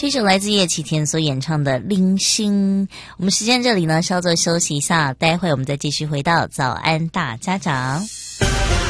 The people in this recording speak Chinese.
这首来自叶启田所演唱的《零星》。我们时间这里呢，稍作休息一下，待会我们再继续回到早安大家长。